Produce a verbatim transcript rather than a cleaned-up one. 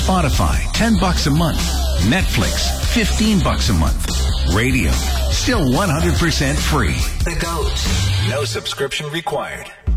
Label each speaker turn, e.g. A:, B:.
A: Spotify, ten bucks a month. Netflix, fifteen bucks a month. Radio, still one hundred percent free.
B: The Goat. No subscription required.